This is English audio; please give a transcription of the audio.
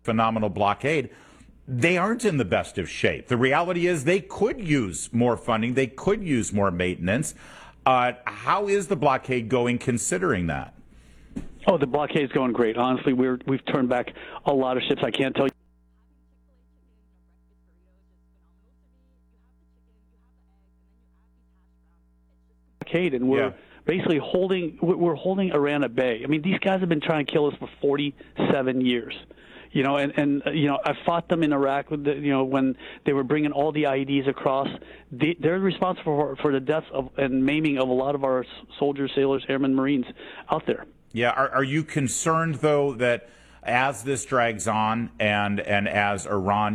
phenomenal blockade, they aren't in the best of shape. The reality is they could use more funding. They could use more maintenance. How is the blockade going considering that? Oh, the blockade is going great. Honestly, we've turned back a lot of ships. I can't tell you. Blockade, and we're basically holding Iran at bay. I mean, these guys have been trying to kill us for 47 years. And I fought them in Iraq with when they were bringing all the IEDs across. They're responsible for the deaths and maiming of a lot of our soldiers, sailors, airmen, Marines out there. Yeah. Are you concerned, though, that as this drags on and as Iran